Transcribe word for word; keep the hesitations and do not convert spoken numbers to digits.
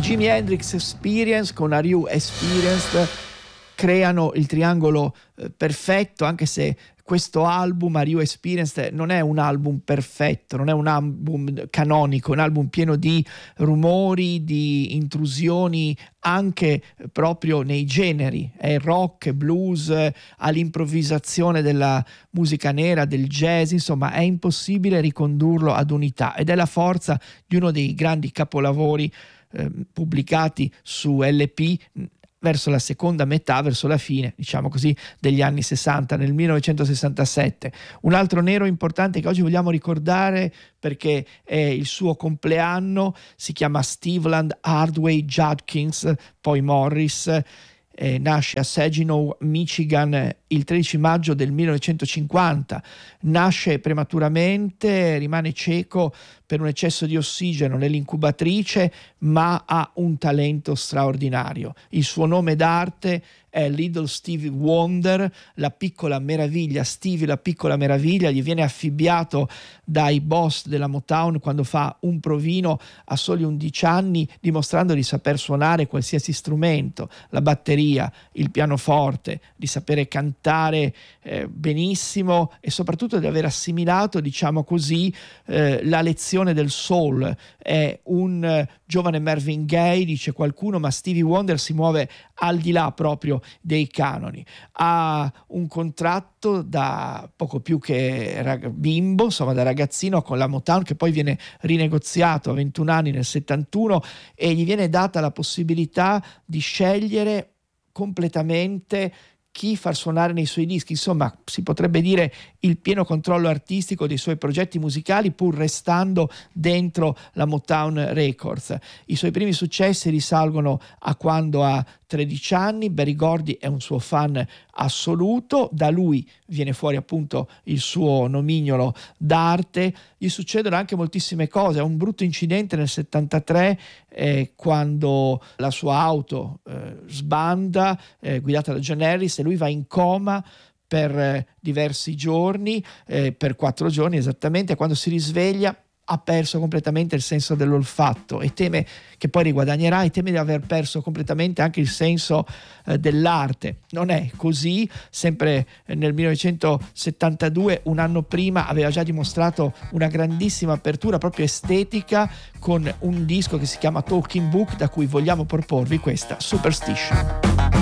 Jimi Hendrix Experience con Are You Experienced creano il triangolo eh, perfetto, anche se questo album, Are You Experienced, non è un album perfetto, non è un album canonico, è un album pieno di rumori, di intrusioni anche proprio nei generi, è rock, blues, all'improvvisazione della musica nera, del jazz, insomma è impossibile ricondurlo ad unità, ed è la forza di uno dei grandi capolavori eh, pubblicati su L P verso la seconda metà, verso la fine, diciamo così, degli anni sessanta, nel millenovecentosessantasette. Un altro nero importante che oggi vogliamo ricordare perché è il suo compleanno, si chiama Steveland Hardway Judkins, poi Morris, eh, nasce a Saginaw, Michigan, il tredici maggio del millenovecentocinquanta, nasce prematuramente, rimane cieco per un eccesso di ossigeno nell'incubatrice, ma ha un talento straordinario. Il suo nome d'arte è Little Stevie Wonder, la piccola meraviglia, Stevie la piccola meraviglia, gli viene affibbiato dai boss della Motown quando fa un provino a soli undici anni, dimostrando di saper suonare qualsiasi strumento, la batteria, il pianoforte, di sapere cantare eh, benissimo e soprattutto di aver assimilato, diciamo così, eh, la lezione del soul. È un eh, giovane Marvin Gaye, dice qualcuno, ma Stevie Wonder si muove al di là proprio dei canoni. Ha un contratto da poco più che rag- bimbo, insomma da ragazzino con la Motown, che poi viene rinegoziato a ventuno anni nel settantuno, e gli viene data la possibilità di scegliere completamente chi far suonare nei suoi dischi, insomma si potrebbe dire il pieno controllo artistico dei suoi progetti musicali, pur restando dentro la Motown Records. I suoi primi successi risalgono a quando ha tredici anni, Berry Gordy è un suo fan assoluto, da lui viene fuori appunto il suo nomignolo d'arte. Gli succedono anche moltissime cose, ha un brutto incidente nel settantatré eh, quando la sua auto eh, sbanda, eh, guidata da John Harris, e lui va in coma per eh, diversi giorni, eh, per quattro giorni esattamente. Quando si risveglia ha perso completamente il senso dell'olfatto e teme che poi riguadagnerà, e teme di aver perso completamente anche il senso eh, dell'arte. Non è così, sempre nel millenovecentosettantadue, un anno prima, aveva già dimostrato una grandissima apertura proprio estetica con un disco che si chiama Talking Book, da cui vogliamo proporvi questa Superstition.